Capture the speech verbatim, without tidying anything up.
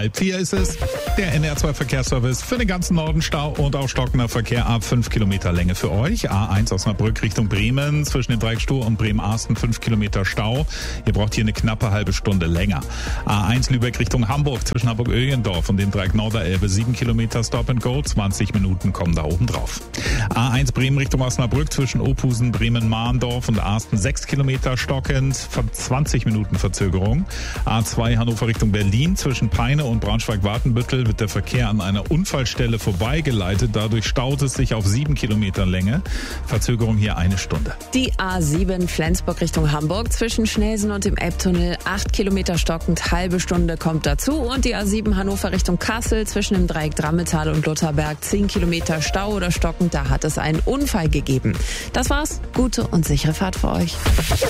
Halb vier ist es, der N R zwei Verkehrsservice für den ganzen Norden. Stau und auch stockender Verkehr ab fünf Kilometer Länge für euch. A eins Osnabrück Richtung Bremen, zwischen dem Dreieck Stur und Bremen-Arsten fünf Kilometer Stau. Ihr braucht hier eine knappe halbe Stunde länger. A eins Lübeck Richtung Hamburg, zwischen Hamburg-Öhlendorf und dem Dreieck Norderelbe sieben Kilometer Stop and Go, zwanzig Minuten kommen da oben drauf. A eins Bremen Richtung Osnabrück, zwischen Ophusen, Bremen-Mahndorf und Arsten sechs Kilometer stockend, zwanzig Minuten Verzögerung. A zwei Hannover Richtung Berlin, zwischen Peine und Braunschweig-Wartenbüttel wird der Verkehr an einer Unfallstelle vorbeigeleitet. Dadurch staut es sich auf sieben Kilometer Länge. Verzögerung hier eine Stunde. Die A sieben Flensburg Richtung Hamburg, zwischen Schnelsen und dem Elbtunnel acht Kilometer stockend, halbe Stunde kommt dazu. Und die A sieben Hannover Richtung Kassel, zwischen dem Dreieck Drammetal und Lutherberg zehn Kilometer Stau oder stockend. Da hat es einen Unfall gegeben. Das war's. Gute und sichere Fahrt für euch.